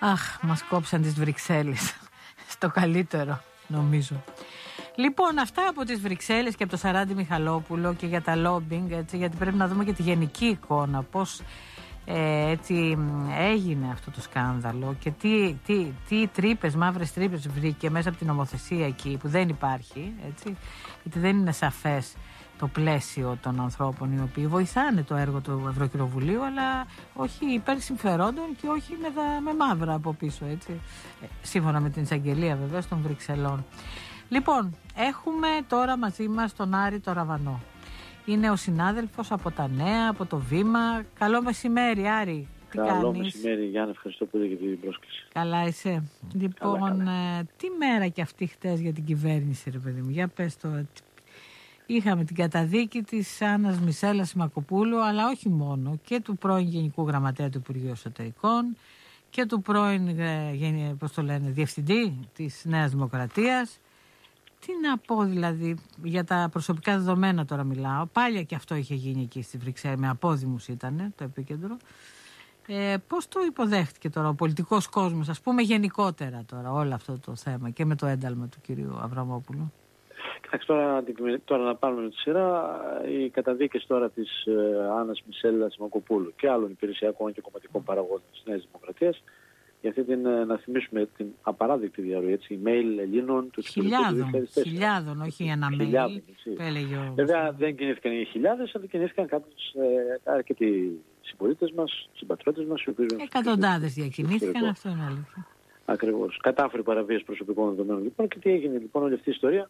Αχ, μας κόψαν τις Βρυξέλλες. Στο καλύτερο, νομίζω. Λοιπόν, αυτά από τις Βρυξέλλες και από το Σαράντι Μιχαλόπουλο και για τα λόμπινγκ, έτσι, γιατί πρέπει να δούμε και τη γενική εικόνα, πώς έτσι έγινε αυτό το σκάνδαλο και τι τρύπες, μαύρες τρύπες βρήκε μέσα από την νομοθεσία εκεί που δεν υπάρχει, έτσι, γιατί δεν είναι σαφές το πλαίσιο των ανθρώπων οι οποίοι βοηθάνε το έργο του Ευρωκοινοβουλίου, αλλά όχι υπέρ συμφερόντων και όχι με μαύρα από πίσω, έτσι, σύμφωνα με την εισαγγελία βεβαίως των Βρυξελών. Λοιπόν, έχουμε τώρα μαζί μας τον Άρη το Ραβανό. Είναι ο συνάδελφος από τα Νέα, από το Βήμα. Καλό μεσημέρι, Άρη. Τι Καλό κάνεις? μεσημέρι, Γιάννη. Ευχαριστώ πολύ για την πρόσκληση. Καλά είσαι? Λοιπόν, καλά. Τι μέρα και αυτή χτες για την κυβέρνηση, ρε παιδί μου. Για πες το. Είχαμε την καταδίκη της Άννας Μισέλας Σιμακοπούλου, αλλά όχι μόνο, και του πρώην Γενικού Γραμματέα του Υπουργείου Εσωτερικών και του πρώην, διευθυντή της Νέας Δημοκρατίας. Τι να πω δηλαδή, για τα προσωπικά δεδομένα τώρα μιλάω. Πάλια και αυτό είχε γίνει εκεί στη Βρυξέλλη, με απόδημους ήταν το επίκεντρο. Πώς το υποδέχτηκε τώρα ο πολιτικός κόσμος, ας πούμε γενικότερα τώρα όλο αυτό το θέμα και με το ένταλμα του κυρίου Αβραμόπουλου? Κοιτάξτε, τώρα να πάρουμε με τη σειρά οι καταδίκες τώρα της Άννας Μισέλας Σιμακοπούλου και άλλων υπηρεσιακών και κομματικών παραγόντων της Νέας Δημοκρατίας, για αυτή την, να θυμίσουμε, την απαράδεκτη διαρροή, έτσι, email Ελλήνων του χιλιάδων, όχι ένα mail. Βέβαια δεν κινήθηκαν οι χιλιάδες, αλλά κινήθηκαν αρκετοί συμπολίτες μας, συμπατριώτες μας. Εκατοντάδες διακινήθηκαν, αυτό είναι αλήθεια. Ακριβώς. Κατάφερε παραβίαση προσωπικών δεδομένων λοιπόν. Και τι έγινε λοιπόν? Όλη αυτή η ιστορία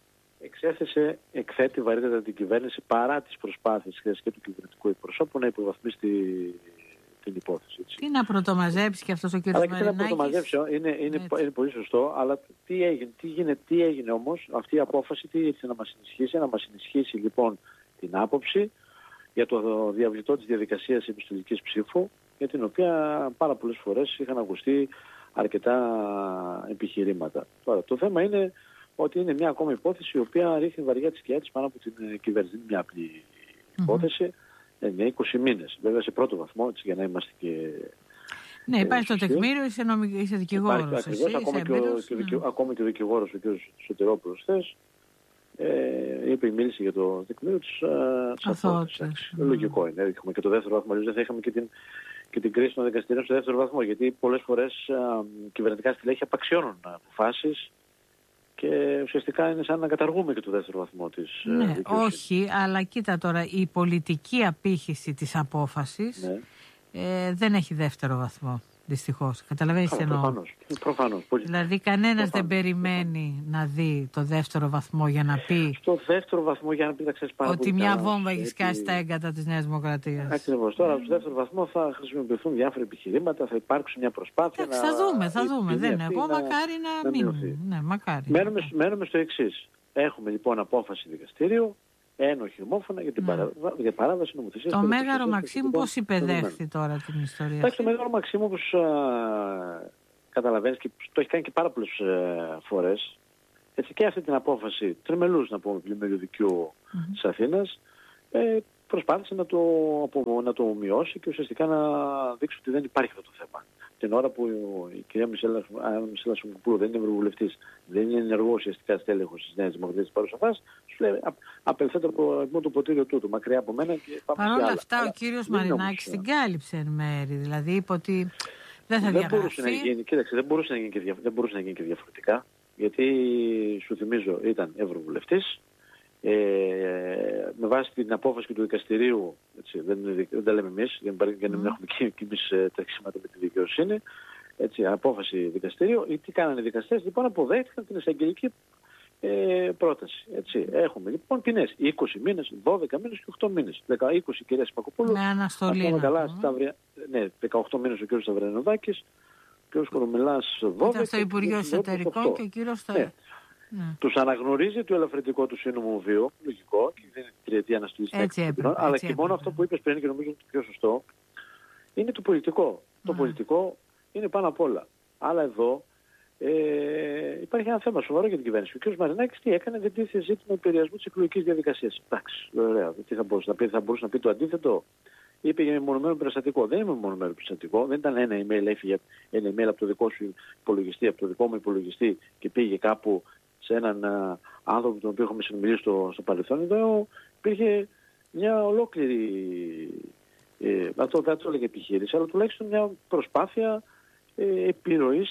εκθέτει βαρύτατα την κυβέρνηση παρά τις προσπάθειες και του κυβερνητικού εκπροσώπου να υποβαθμίσει την υπόθεση. Έτσι. Τι να πρωτομαζέψει και αυτός ο κύριος Μαρινάκης? Αλλά και να πρωτομαζέψει είναι πολύ σωστό, αλλά τι έγινε όμως? Αυτή η απόφαση τι ήρθε να μας ενισχύσει? Να μας ενισχύσει λοιπόν την άποψη για το διαβλητό της διαδικασίας επιστολικής ψήφου, για την οποία πάρα πολλές φορές είχαν ακουστεί αρκετά επιχειρήματα. Τώρα το θέμα είναι ότι είναι μια ακόμα υπόθεση η οποία ρίχνει βαριά τη σκιά της πάνω από την κυβέρνηση. Είναι μια απλή υπόθεση. Είναι 20 μήνες. Βέβαια σε πρώτο βαθμό, έτσι, για να είμαστε και... Ναι, υπάρχει το τεκμήριο, είσαι δικηγόρος. Ακόμα και ο δικηγόρος, ο κ. Σωτηρόπουλος, χθες, μίλησε για το τεκμήριο της αθωότητας. Λογικό είναι. Έχουμε και το δεύτερο βαθμό, αλλιώς δεν θα είχαμε και την κρίση των δικαστηρίων στο δεύτερο βαθμό. Γιατί πολλές φορές κυβερνητικά στελέχη απαξιώνουν αποφάσεις και ουσιαστικά είναι σαν να καταργούμε και το δεύτερο βαθμό της δικαιοσύνης. Όχι, αλλά κοίτα τώρα, η πολιτική απήχηση της απόφασης δεν έχει δεύτερο βαθμό, δυστυχώς. Καταλαβαίνεις τι εννοώ? Προφανώς. Δηλαδή κανένας δεν περιμένει να δει το δεύτερο βαθμό για να πει στο δεύτερο βαθμό για να πει ότι μια βόμβα έχει σκάσει τα έγκατα της Νέας Δημοκρατίας. Ακριβώς. Τώρα στο δεύτερο βαθμό θα χρησιμοποιηθούν διάφορα επιχειρήματα, θα υπάρξει μια προσπάθεια. Θα δούμε. Δεν είναι. Εγώ μακάρι να μείνουμε. Ναι, μακάρι. Μένουμε στο εξής. Έχουμε λοιπόν απόφαση δικαστήριου, ένοχη ομόφωνα για παράβαση νομοθεσίας. Το Μέγαρο Μαξίμου πώς υπεδέχθη τώρα την ιστορία? Εντάξει, το Μέγαρο Μαξίμου, όπως καταλαβαίνεις και το έχει κάνει και πάρα πολλές φορές, έτσι, και αυτή την απόφαση τριμελούς, να πούμε, πλημμύριου δικαίου της Αθήνας, προσπάθησε να το μειώσει και ουσιαστικά να δείξει ότι δεν υπάρχει αυτό το θέμα. Την ώρα που η κυρία Μισέλα Σιμακοπούλου δεν είναι ευρωβουλευτής, δεν είναι ενεργό ουσιαστικά στέλεχος της Νέας Δημοκρατίας της παρούσας φάσης, σου λέει απελθέται από το ποτήριο τούτου, μακριά από μένα. Παρ' όλα αυτά ο κύριος Μαρινάκης την κάλυψε εν μέρη, δηλαδή είπε ότι δεν θα διαγραφεί. Δεν μπορούσε να γίνει και διαφορετικά, γιατί σου θυμίζω ήταν ευρωβουλευτής. Με βάση την απόφαση του δικαστηρίου, έτσι, δεν τα λέμε εμείς, για να μην έχουμε και εμείς τρεξίματα με τη δικαιοσύνη, έτσι, απόφαση δικαστηρίου. Τι κάνανε οι δικαστές? Λοιπόν, αποδέχτηκαν την εισαγγελική πρόταση. Έτσι. Έχουμε λοιπόν ποινές 20 μήνες, 12 μήνες και 8 μήνες. 20 κυρία Σιμακοπούλου, με αναστολή. Ναι, 18 μήνες ο κύριος Σταυριανοδάκης, ο κύριος Κορομιλάς 12. Ήταν στο Υπουργείο Εσωτερικών και ο κύριος Τους αναγνωρίζει το ελαφρυντικό του σύνομο βίο, λογικό, και δεν είναι τριετή αναστολή. Αλλά και μόνο αυτό που είπες πριν, και νομίζω ότι το πιο σωστό, είναι το πολιτικό. Το πολιτικό είναι πάνω απ' όλα. Αλλά εδώ υπάρχει ένα θέμα σοβαρό για την κυβέρνηση. Ο κ. Μαρινάκης τι έκανε? Δεν τίθεται ζήτημα επηρεασμού της εκλογικής διαδικασίας. Εντάξει, ωραία. Τι θα μπορούσε να πει? Θα μπορούσε να πει το αντίθετο? είπε για μεμονωμένο περιστατικό. Δεν είναι μεμονωμένο περιστατικό. Δεν ήταν ένα email, έφυγε ένα email από το δικό σου υπολογιστή, από το δικό μου υπολογιστή και πήγε κάπου σε έναν άνθρωπο τον οποίο έχουμε συνομιλήσει στο παρελθόν. Εδώ υπήρχε μια ολόκληρη, δεν το έλεγε επιχείρηση, αλλά τουλάχιστον μια προσπάθεια επιρροής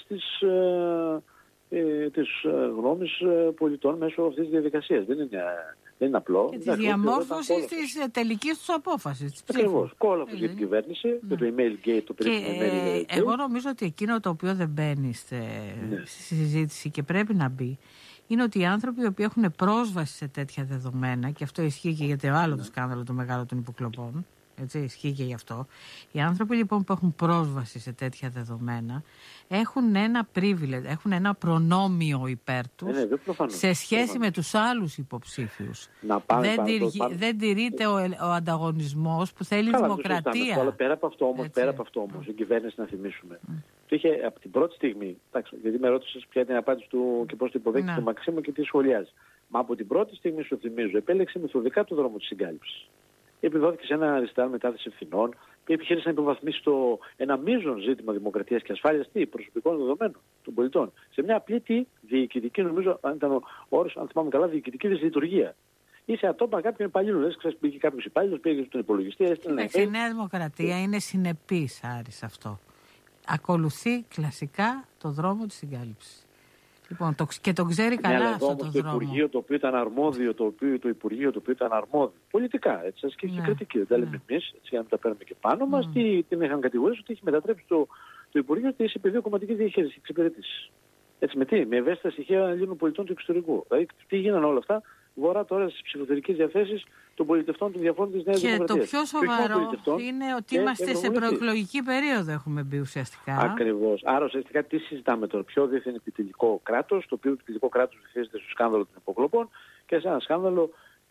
της γνώμης πολιτών μέσω αυτής της διαδικασίας. Δεν είναι απλό. Και τη διαμόρφωση της τελικής τους απόφασης. Ακριβώς. Κόλαφος για την κυβέρνηση, και το email gate, το περίφημο email gate. Εγώ νομίζω ότι εκείνο το οποίο δεν μπαίνει στη συζήτηση και πρέπει να μπει, είναι ότι οι άνθρωποι οι οποίοι έχουν πρόσβαση σε τέτοια δεδομένα, και αυτό ισχύει και για το άλλο το σκάνδαλο το μεγάλο των υποκλοπών, έτσι, ισχύει και γι' αυτό. Οι άνθρωποι λοιπόν που έχουν πρόσβαση σε τέτοια δεδομένα έχουν ένα privilege, έχουν ένα προνόμιο υπέρ τους σε σχέση με τους άλλους υποψήφιους. Δεν τηρείται ο ανταγωνισμός που θέλει δημοκρατία. Αλλά πέρα από αυτό όμως, η κυβέρνηση, να θυμίσουμε, είχε από την πρώτη στιγμή, γιατί με ρώτησες ποια είναι η απάντηση του και πώς το υποδέχεται το Μαξίμου και τι σχολιάζει. Μα από την πρώτη στιγμή, σου θυμίζω, επέλεξε μεθοδικά το δρόμο της συγκάλυψης. Επιδόθηκε σε ένα αριστερά μετάθεση ευθυνών και επιχείρησε να υποβαθμίσει ένα μείζον ζήτημα δημοκρατίας και ασφάλειας προσωπικών δεδομένων των πολιτών. Σε μια απλή διοικητική, νομίζω, αν ήταν ο όρος, αν θυμάμαι καλά, διοικητική δυσλειτουργία. Είσαι ατόπα κάποιον υπαλλήλου. Λες, ξέρεις, πήγε κάποιος υπάλληλος, πήγε στον υπολογιστή, έστειλε. Η Νέα Δημοκρατία είναι συνεπής, Άρη, σε αυτό. Ακολουθεί κλασικά το δρόμο της συγκάλυψης. Λοιπόν, και το ξέρει καλά αυτό το δρόμο. Το Υπουργείο το οποίο ήταν αρμόδιο, το Υπουργείο το οποίο ήταν αρμόδιο πολιτικά, έτσι, ασκήθηκε κριτική. Δεν τα λέμε εμείς, έτσι, για να τα παίρνουμε και πάνω μας. Την είχαν κατηγορήσει ότι έχει μετατρέψει το Υπουργείο σε πεδίο κομματικής διαχείρισης και εξυπηρέτησης. Έτσι, με ευαίσθητα στοιχεία Ελλήνων πολιτών του εξωτερικού. Δηλαδή, τι γίνανε όλα αυτά βορρά τώρα στις ψηφοθερικές διαθέσεις των πολιτευτών των διαφόρων της Νέας Δημοκρατίας. Και το πιο σοβαρό είναι ότι είμαστε σε προεκλογική περίοδο, έχουμε μπει ουσιαστικά. Ακριβώς. Άρα ουσιαστικά τι συζητάμε τώρα? Πιο δίθεν επιτελικό κράτος, το οποίο επιτελικό κράτος βυθίζεται στο σκάνδαλο των υποκλοπών και σε ένα σκάνδαλο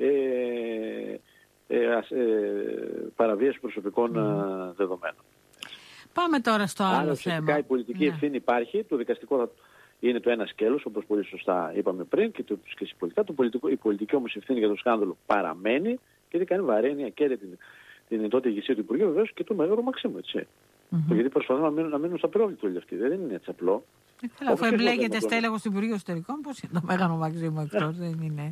παραβίαση προσωπικών δεδομένων. Πάμε τώρα στο άλλο άρα, θέμα. Άρα η πολιτική ευθύνη υπάρχει, το δικαστικό είναι το ένα σκέλος, όπως πολύ σωστά είπαμε πριν και συμπολιτικά. Η πολιτική όμως ευθύνη για το σκάνδαλο παραμένει και τι κάνει? Βαραίνει και την τότε ηγεσία του Υπουργείου, βεβαίως, και του Μέγαρου Μαξίμου, έτσι. Γιατί προσπαθούν να μείνουν στα πρόβλητα όλοι αυτοί. Δεν είναι έτσι απλό. Αφού εμπλέκεται στέλεχος του Υπουργείου Εσωτερικών, πώς είναι το Μέγαρο Μαξίμου εκτός? Δεν είναι.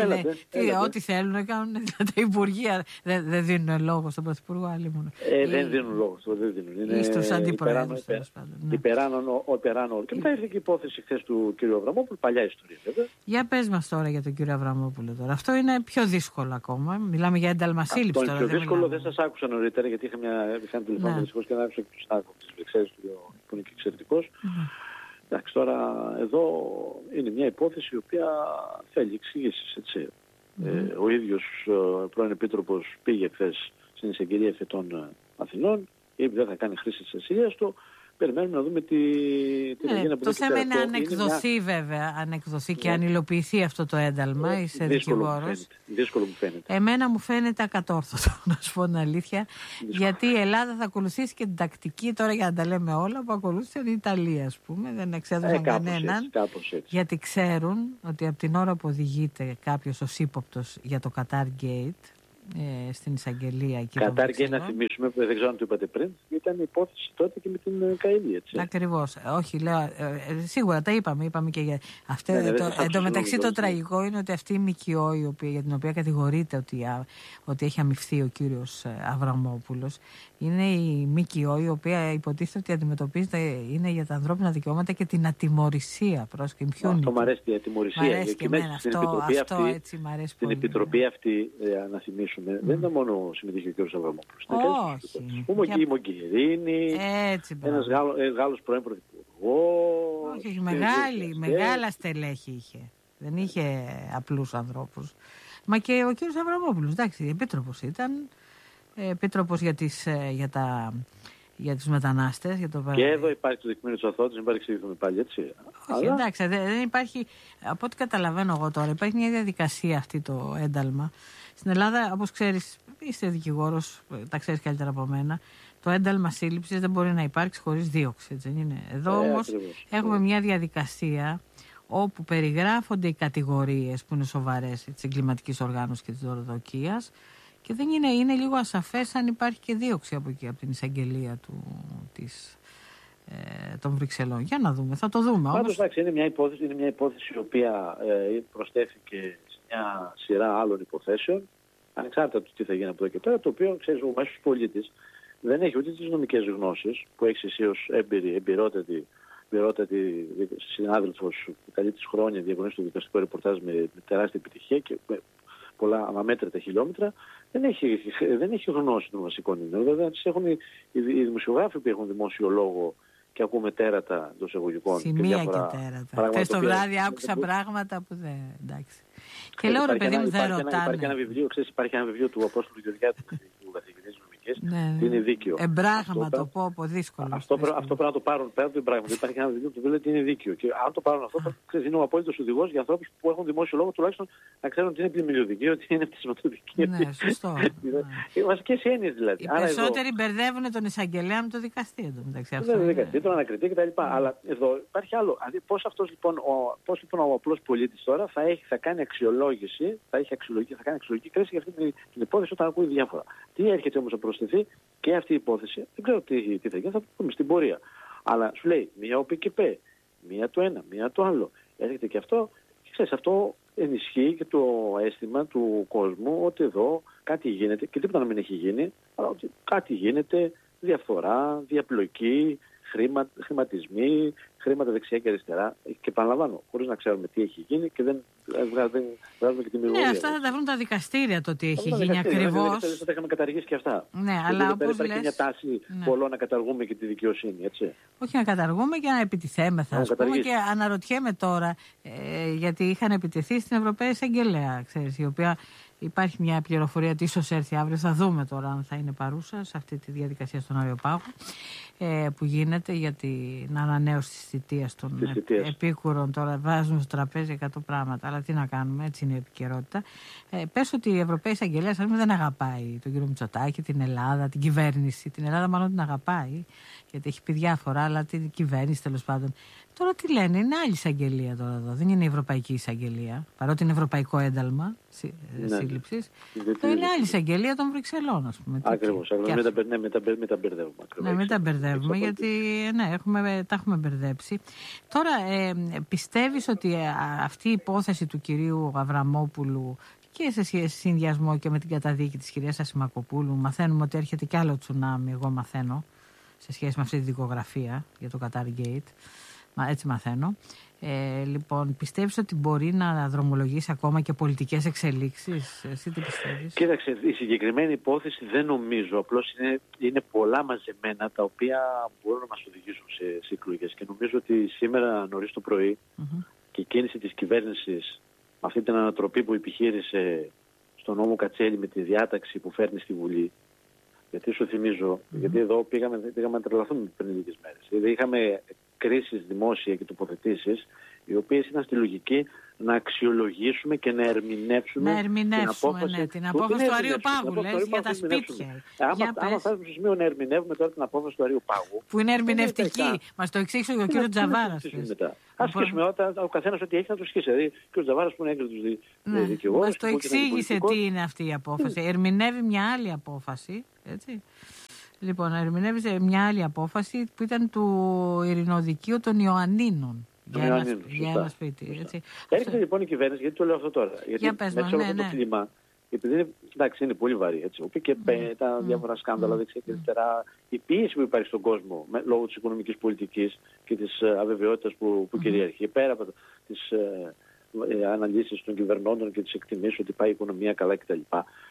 Ό,τι θέλουν να κάνουν τα Υπουργεία. Δεν δίνουν λόγο στον Πρωθυπουργό, άλλη μόνο. Δεν δίνουν λόγο. Ή στους αντιπροέδρους, τέλος πάντων. Υπεράνω. Και μετά ήρθε και η υπόθεση χθες του κ. Αβραμόπουλου, παλιά ιστορία βέβαια. Για πες μας τώρα για τον κ. Αβραμόπουλο τώρα. Αυτό είναι πιο δύσκολο ακόμα. Μιλάμε για ένταλμα σύλληψη τώρα. Το πιο δύσκολο δεν σας άκουσα νωρίτερα, γιατί είχα τηλεφωνήσει δυστυχώς και να άκουσα και του συνάδελφου της Βρυξέλλες που είναι και εξαιρετικός. Εντάξει, τώρα εδώ είναι μια υπόθεση η οποία θέλει εξήγησης, έτσι. Ο ίδιος πρώην Επίτροπος πήγε χθες στην εισαγγελία Εφετών Αθηνών, είπε δεν θα κάνει χρήση της ασυλίας του. Περιμένουμε να δούμε τι θα γίνει από το θέμα είναι αν εκδοθεί βέβαια, αν εκδοθεί και αν υλοποιηθεί αυτό το ένταλμα. Είσαι δικηγόρος. Δύσκολο μου φαίνεται. Εμένα μου φαίνεται ακατόρθωτο, να σου πω την αλήθεια. Γιατί η Ελλάδα θα ακολουθήσει και την τακτική, τώρα για να τα λέμε όλα, που ακολούθησε η Ιταλία, ας πούμε. Δεν εξέδωσαν κανέναν. Έτσι. Γιατί ξέρουν ότι από την ώρα που οδηγείται κάποιος ως ύποπτος για το Qatar Gate, στην εισαγγελία εκεί. Qatar Gate, να θυμίσουμε, που δεν ξέρω αν το είπατε πριν, ήταν υπόθεση τότε και με την Καηλή, έτσι. Ακριβώς. Όχι, λέω, σίγουρα τα είπαμε και για αυτό. Εν τω μεταξύ το τραγικό είναι ότι αυτή η ΜΚΟ, για την οποία κατηγορείται ότι έχει αμοιφθεί ο κύριος Αβραμόπουλος, είναι η ΜΚΟ η οποία υποτίθεται ότι αντιμετωπίζεται είναι για τα ανθρώπινα δικαιώματα και την ατιμωρησία. Αυτό μου αρέσει, η ατιμωρησία. Μ' αρέσει και εμένα αυτό, έτσι μ' αρέσει πολύ. Στην επιτροπή αυτή, να θυμίσουμε, δεν ήταν μόνο συμμετείχε ο κύριος Αβραμόπουλος. Όχι. Η Μογκερίνη, ένας Γάλλος πρώην πρωθυπουργός. Όχι, μεγάλα στελέχη είχε. Δεν είχε απλούς ανθρώπους. Μα και ο κύριος Αβραμόπουλος, εντάξει, επίτροπος ήταν. Επίτροπος για τους μετανάστες. Και εδώ υπάρχει το δεικμήνιο της αθωότητας, μην παρεξηγηθούμε πάλι, έτσι. Όχι, εντάξει, δεν υπάρχει, από ό,τι καταλαβαίνω εγώ τώρα, υπάρχει μια διαδικασία αυτή το ένταλμα. Στην Ελλάδα, όπως ξέρεις, είσαι δικηγόρος, τα ξέρεις καλύτερα από μένα, το ένταλμα σύλληψης δεν μπορεί να υπάρξει χωρίς δίωξη, έτσι δεν είναι? Εδώ όμως έχουμε μια διαδικασία όπου περιγράφονται οι κατηγορίες που είναι σοβαρές της εγκληματικής οργάνωσης και της δωροδοκίας Και δεν είναι λίγο ασαφές αν υπάρχει και δίωξη από εκεί, από την εισαγγελία των Βρυξελών. Για να δούμε, θα το δούμε. Πάντως, εντάξει, είναι μια υπόθεση η οποία προσθέθηκε σε μια σειρά άλλων υποθέσεων, ανεξάρτητα του τι θα γίνει από εδώ και πέρα, το οποίο, ξέρεις, ο μέσος πολίτης δεν έχει ούτε τις νομικές γνώσεις που έχεις εσύ ως εμπειρότατη συνάδελφος που καλεί τις χρόνια διαγωνίζει στο δικαστικό ρεπορτάζ με τεράστια επιτυχία και με πολλά αμαμέτρητα χιλιόμετρα, δεν έχει γνώση των βασικών νέων. Βέβαια, έχουν οι δημοσιογράφοι που έχουν δημόσιο λόγο και ακούμε τέρατα των εισαγωγικών. Σημεία και τέρατα. Χθες το βράδυ άκουσα πράγματα που δεν. Εντάξει. Και λέω, ρε παιδί μου, δεν ρωτάνε. Υπάρχει ένα βιβλίο του Απόστολου Γεωργιάδη, του καθηγητή νομικής, ναι. είναι δίκαιο. Εμπράγμα το πω, δύσκολο. Αυτό πρέπει να το πάρουν πέρα του εμπράγματο. Υπάρχει ένα βιβλίο που λέει ότι είναι δίκαιο. Και αν το πάρουν αυτό, είναι ο απόλυτος οδηγός για ανθρώπους που έχουν δημόσιο λόγο, τουλάχιστον να ξέρουν ότι είναι πλημμυριωδική, ότι είναι πτυσματοδική. Ναι, σωστό. Οι βασικές έννοιες δηλαδή. Οι περισσότεροι μπερδεύουν τον εισαγγελέα με το δικαστή. Το δικαστή, τον ανακριτή κτλ. Αλλά εδώ υπάρχει άλλο. Πώς λοιπόν ο απλός πολίτης τώρα θα κάνει αξιολόγηση, θα κάνει αξιολογική κρίση για αυτή την υπόθεση όταν ακούει διάφορα. Τι έρχεται όμως να προσθεθεί και αυτή η υπόθεση, δεν ξέρω τι θα γίνει, θα το πούμε στην πορεία. Αλλά σου λέει μία ΟΠΚΠ, μία το ένα, μία το άλλο. Έρχεται και αυτό, και ξέρεις, αυτό ενισχύει και το αίσθημα του κόσμου ότι εδώ κάτι γίνεται και τίποτα να μην έχει γίνει, αλλά ότι κάτι γίνεται, διαφθορά, διαπλοκή, χρηματισμοί, χρήματα δεξιά και αριστερά. Και επαναλαμβάνω, χωρίς να ξέρουμε τι έχει γίνει και δεν βγάζουμε και τη μυρωδία. Ναι, αυτά θα τα βρουν τα δικαστήρια το τι έχει γίνει ακριβώς. Δεν τα είχαμε καταργήσει και αυτά. Ναι, αλλά όπως λες, υπάρχει μια τάση πολλών να καταργούμε και τη δικαιοσύνη, έτσι. Όχι να καταργούμε και να επιτιθέμεθα. Ας πούμε, και αναρωτιέμαι τώρα, γιατί είχαν επιτεθεί στην Ευρωπαϊκή Εισαγγελέα, ξέρεις, η οποία υπάρχει μια πληροφορία ότι ίσως έρθει αύριο. Θα δούμε τώρα αν θα είναι παρούσα σε αυτή τη διαδικασία στον Αριοπάγο που γίνεται για την ανανέωση της θητείας των επίκουρων. Τώρα βάζουν στο τραπέζι 100 πράγματα, αλλά τι να κάνουμε, έτσι είναι η επικαιρότητα. Πες ότι η Ευρωπαϊκή Εισαγγελέα δεν αγαπάει τον κύριο Μητσοτάκη, την Ελλάδα, την κυβέρνηση. Την Ελλάδα μάλλον την αγαπάει, γιατί έχει πει διάφορα, αλλά την κυβέρνηση τέλος πάντων. Τώρα τι λένε, είναι άλλη εισαγγελία τώρα εδώ. Δεν είναι η Ευρωπαϊκή Εισαγγελία, παρότι είναι ευρωπαϊκό ένταλμα σύλληψης. Το είναι άλλη εισαγγελία των Βρυξελών, ας πούμε. Ακριβώς. Μην τα μπερδεύουμε. Ναι, μην τα μπερδεύουμε, γιατί τα έχουμε μπερδέψει. Τώρα, πιστεύεις ότι αυτή η υπόθεση του κυρίου Αβραμόπουλου και σε συνδυασμό και με την καταδίκη της κυρίας Ασημακοπούλου, μαθαίνουμε ότι έρχεται κι άλλο τσουνάμι, εγώ μαθαίνω, σε σχέση με αυτή τη δικογραφία για το Qatar Gate. Έτσι μαθαίνω. Λοιπόν, πιστεύεις ότι μπορεί να δρομολογήσει ακόμα και πολιτικές εξελίξεις? Εσύ τι πιστεύεις? Κοίταξε, η συγκεκριμένη υπόθεση δεν νομίζω. Απλώς είναι πολλά μαζεμένα τα οποία μπορούν να μας οδηγήσουν σε εκλογές. Και νομίζω ότι σήμερα νωρίς το πρωί και η κίνηση της κυβέρνησης, αυτή την ανατροπή που επιχείρησε στον νόμο Κατσέλη με τη διάταξη που φέρνει στη Βουλή. Γιατί σου θυμίζω, γιατί εδώ πήγαμε να τρελαθούμε πριν λίγες μέρες. Δηλαδή είχαμε κρίσεις δημόσια και τοποθετήσεις, οι οποίες ήταν στη λογική να αξιολογήσουμε και να ερμηνεύσουμε την απόφαση του Αρείου Πάγου, λες, για τα σπίτια. Άμα φτάσουμε στο σημείο να ερμηνεύουμε τώρα την απόφαση του Αρείου Πάγου. Που είναι ερμηνευτική. Μας το εξήγησε ο κ. Τζαβάρας. Ας σχίσουμε ο καθένας ό,τι έχει να το σχίσει. Δηλαδή, ο κ. Τζαβάρας που είναι έγκριτος δικηγόρος. Μας το εξήγησε τι είναι αυτή η απόφαση. Ερμηνεύει μια άλλη απόφαση, έτσι. Λοιπόν, ερμηνεύει μια άλλη απόφαση που ήταν του Ειρηνοδικείου των Ιωαννίνων. Για ένα σπίτι. Έτσι. Έρχεται λοιπόν η κυβέρνηση, γιατί το λέω αυτό τώρα. Γιατί μέσα από αυτό το κλίμα, επειδή είναι πολύ βαρύ. Έτσι. Ο ΠΚΠ, τα διάφορα σκάνδαλα δεξιά και αριστερά, η πίεση που υπάρχει στον κόσμο λόγω της οικονομικής πολιτικής και της αβεβαιότητας που κυριαρχεί, πέρα από τις αναλύσεις των κυβερνώντων και τις εκτιμήσεις ότι πάει η οικονομία καλά κτλ.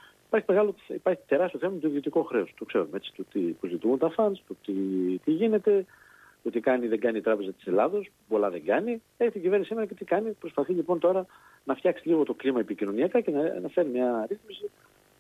Υπάρχει τεράστιο θέμα του ιδιωτικού χρέους. Το ξέρουμε έτσι, το που ζητούν τα φαντς, το τι γίνεται, το τι κάνει δεν κάνει η Τράπεζα της Ελλάδος, πολλά δεν κάνει. Έχει η κυβέρνηση σήμερα και τι κάνει. Προσπαθεί λοιπόν τώρα να φτιάξει λίγο το κλίμα επικοινωνιακά και να φέρει μια ρύθμιση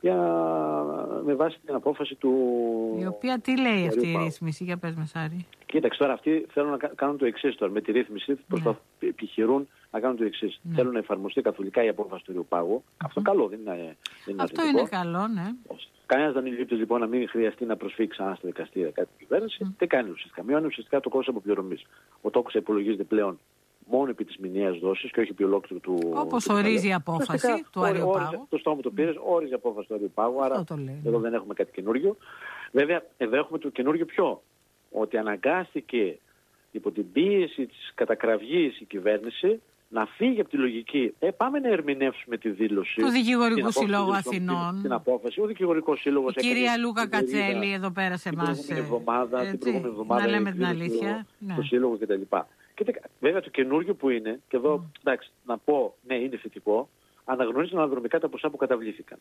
με βάση την απόφαση του. Η οποία τι λέει αυτή η ρύθμιση, για πες Μεσάρη. Κοίταξε τώρα, αυτοί θέλουν να κάνουν το εξής τώρα. Με τη ρύθμιση επιχειρούν να κάνουν το εξής. Θέλουν να εφαρμοστεί καθολικά η απόφαση του Αρείου Πάγου. Αυτό καλό, δεν είναι. Αυτό είναι καλό, ναι. Κανένας δεν είναι λοιπόν να μην χρειαστεί να προσφύγει ξανά στα δικαστήρια κάτι κυβέρνηση. Τι κάνει ουσιαστικά? Μειώνει ουσιαστικά το κόστος αποπληρωμής. Ο τόκος υπολογίζεται πλέον μόνο επί της μηνιαίας δόσης και όχι επί ολόκληρου του. Όπως ορίζει η απόφαση του Αριού Πάγου. Το στόμα του πήρες, όριζε η απόφαση του Αριού Πάγου, άρα εδώ δεν έχουμε κάτι καινούριο. Βέβαια, εδώ έχουμε το καινούριο ποιο? Ότι αναγκάστηκε υπό την πίεση της κατακραυγής η κυβέρνηση να φύγει από τη λογική. Πάμε να ερμηνεύσουμε τη δήλωση του Δικηγορικού Συλλόγου Αθηνών. Την απόφαση. Ο Δικηγορικός Σύλλογος. Η κυρία Λούκα Κατσέλη εδώ πέρα σε εμάς. Την προηγούμενη εβδομάδα. Να λέμε την αλήθεια. Το Σύλλογο κτλ. Και βέβαια το καινούριο που είναι, και εδώ εντάξει, να πω ναι, είναι θετικό, αναγνωρίζουν αναδρομικά τα ποσά που καταβλήθηκαν.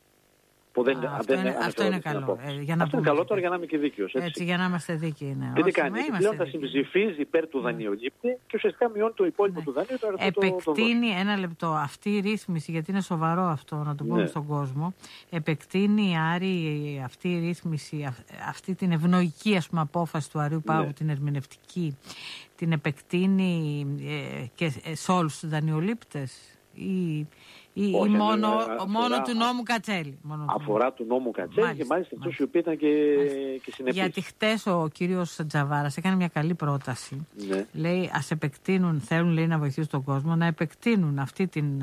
Αυτό είναι καλό. Αυτό είναι καλό τώρα για να είμαι και δίκαιος. Έτσι, για να είμαστε δίκαιοι. Ναι. Και τι κάνει, πλέον θα συμψηφίζει υπέρ του δανειολήπτη και ουσιαστικά μειώνει το υπόλοιπο του δανείου. Επεκτείνει ένα λεπτό αυτή η ρύθμιση, γιατί είναι σοβαρό αυτό να το πούμε στον κόσμο. Επεκτείνει, Άρη, αυτή η ρύθμιση, αυτή την ευνοϊκή απόφαση του Αριού Πάγου, την ερμηνευτική, την επεκτείνει και σε όλους τους δανειολήπτες ή μόνο του νόμου Κατσέλη? Αφορά του νόμου Κατσέλη και μάλιστα αυτούς οι οποίοι ήταν και συνεπείς. Γιατί χτες ο κύριος Τζαβάρας έκανε μια καλή πρόταση. Ναι. Λέει ας επεκτείνουν, θέλουν να βοηθήσουν τον κόσμο να επεκτείνουν αυτή την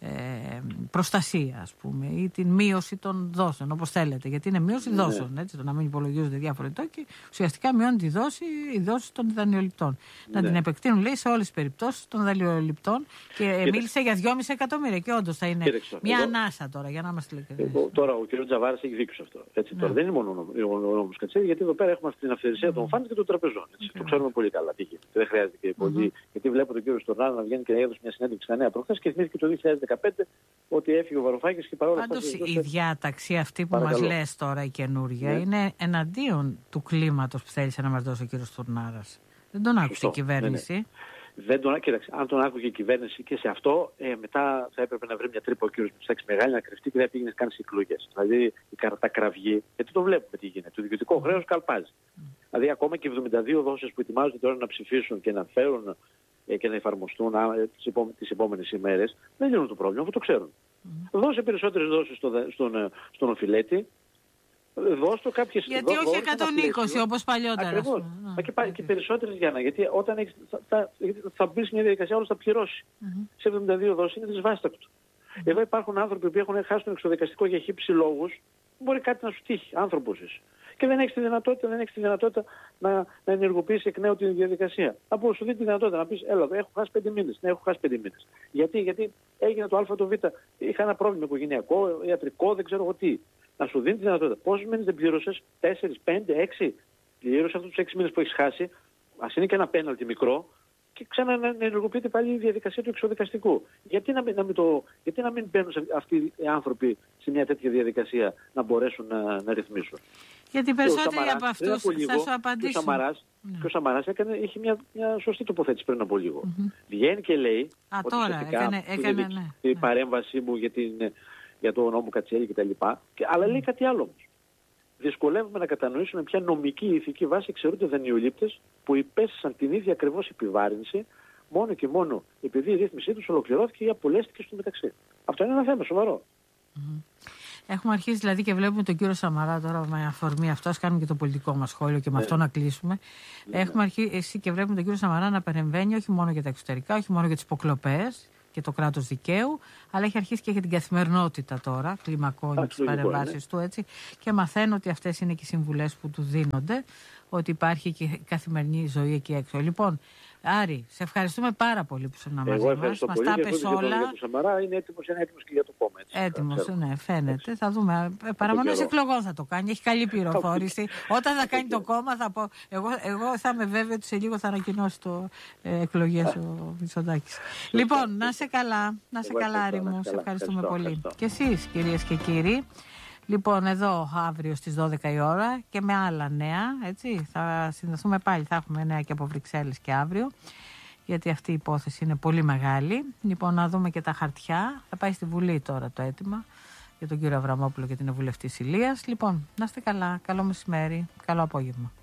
προστασία, ας πούμε, ή την μείωση των δόσεων, όπως θέλετε. Γιατί είναι μείωση δόσεων, έτσι, το να μην υπολογίζονται διάφορα και ουσιαστικά μειώνει η δόση των δανειοληπτών. Να την επεκτείνουν, λέει, σε όλες τις περιπτώσεις των δανειοληπτών και μίλησε για 2,5 εκατομμύρια. Και όντως θα είναι μια ανάσα τώρα, για να είμαστε ειλικρινείς. Τώρα ο κ. Τζαβάρας έχει δίκιο σε αυτό. Έτσι, τώρα δεν είναι μόνο ο νόμος Κατσέλη, γιατί εδώ πέρα έχουμε αυτή την αυθαιρεσία των φάντ και των τραπεζών. Το ξέρουμε πολύ καλά τι γίνεται. Δεν χρειάζεται και πολύ. Γιατί βλέπω τον κ. Στουρνάρα να βγαίνει και να έδωσε μια συνέντευξη στα Νέα προχθές και θυμήθηκε το 2015 ότι έφυγε ο Βαρουφάκης και παρόλα αυτά. Πάντως η διάταξη αυτή που μας λες τώρα η καινούργια είναι εναντίον του κλίματος που θέλησε να μας δώσει ο κ. Στουρνάρας. Δεν τον άκουσε η κυβέρνηση. Κοίταξε, αν τον άκουγε η κυβέρνηση και σε αυτό, μετά θα έπρεπε να βρει μια τρύπα ο κ. Μητσοτάκης μεγάλη να κρυφτεί και δεν πήγαινε καν σε εκλογές. Δηλαδή η κατακραυγή, γιατί το βλέπουμε τι γίνεται. Το διοικητικό χρέος καλπάζει. Δηλαδή ακόμα και 72 δόσεις που ετοιμάζονται τώρα να ψηφίσουν και να φέρουν και να εφαρμοστούν τις επόμενες ημέρες, δεν λύνουν το πρόβλημα, αφού το ξέρουν. Δώσε περισσότερες δόσεις στον οφειλέτη, δώσ' το κάποιες... Γιατί όχι 120 όπως παλιότερα. Ακριβώς. Και περισσότερες, Γιάννα, γιατί όταν θα μπει μια διαδικασία όλος θα πληρώσει. Σε 72 δόσεις είναι δυσβάστακτο. Εδώ υπάρχουν άνθρωποι που έχουν χάσει τον εξοδικαστικό για χύψη λόγους, μπορεί κάτι να σου τύχει, άνθρωπος είσαι. Και δεν έχεις τη δυνατότητα να ενεργοποιήσεις εκ νέου τη διαδικασία. Από σου δίνει τη δυνατότητα να πεις, έλα, έχω χάσει 5 μήνες. Ναι, έχω χάσει 5 μήνες. Γιατί έγινε το Α, το Β, είχα ένα πρόβλημα οικογενειακό, ιατρικό, δεν ξέρω εγώ τι. Να σου δίνει τη δυνατότητα. Πόσους μήνες δεν πλήρωσες? 4, 5, 6. Πλήρωσε αυτούς τους 6 μήνες που έχεις χάσει. Ας είναι και ένα πέναλτι μικρό. Και ξανά να ενεργοποιείται πάλι η διαδικασία του εξοδικαστικού. Γιατί να μην μπαίνουν αυτοί οι άνθρωποι σε μια τέτοια διαδικασία να μπορέσουν να ρυθμίσουν? Γιατί περισσότεροι από αυτούς θα σου απαντήσουν. Και ο Σαμαράς είχε μια σωστή τοποθέτηση πριν από λίγο. Βγαίνει και λέει ότι έκανε η παρέμβασή μου για το νόμο Κατσέλη κτλ. Αλλά λέει κάτι άλλο όμως. Δυσκολεύουμε να κατανοήσουμε ποια νομική ή ηθική βάση εξαιρούνται δανειολήπτες που υπέστησαν την ίδια ακριβώς επιβάρυνση μόνο και μόνο επειδή η ρύθμισή τους ολοκληρώθηκε ή απολέστηκε στο μεταξύ. Αυτό είναι ένα θέμα σοβαρό. Έχουμε αρχίσει δηλαδή και βλέπουμε τον κύριο Σαμαρά τώρα με αφορμή αυτό, ας κάνουμε και το πολιτικό μας σχόλιο και με αυτό να κλείσουμε. Έχουμε αρχίσει και βλέπουμε τον κύριο Σαμαρά να παρεμβαίνει όχι μόνο για τα εξωτερικά, όχι μόνο για τις υποκλοπές και το κράτος δικαίου, αλλά έχει αρχίσει και για την καθημερινότητα τώρα, κλιμακώνει τις παρεμβάσεις του έτσι και μαθαίνω ότι αυτές είναι και οι συμβουλές που του δίνονται, ότι υπάρχει και καθημερινή ζωή εκεί έξω. Λοιπόν, Άρη, σε ευχαριστούμε πάρα πολύ που ήσουν μαζί μας. Μας τα πες όλα. Για τον Σαμαρά είναι έτοιμος και για το κόμμα. Έτοιμος, ναι, φαίνεται. Θα δούμε. Παραμονές εκλογών θα το κάνει. Έχει καλή πληροφόρηση. Όταν θα κάνει το κόμμα θα πω. Εγώ θα είμαι βέβαιο ότι σε λίγο θα ανακοινώσει το εκλογές ο Μητσοτάκης. Λοιπόν, να σε καλά. Να σε καλά, Άρη μου. Σε ευχαριστούμε πολύ. Και εσείς, κυρίες και κύριοι. Λοιπόν, εδώ αύριο στις 12 η ώρα και με άλλα νέα, έτσι, θα συνδεθούμε πάλι, θα έχουμε νέα και από Βρυξέλλες και αύριο, γιατί αυτή η υπόθεση είναι πολύ μεγάλη. Λοιπόν, να δούμε και τα χαρτιά, θα πάει στη Βουλή τώρα το αίτημα για τον κύριο Αβραμόπουλο και την βουλευτή Ηλίας. Λοιπόν, να είστε καλά, καλό μεσημέρι, καλό απόγευμα.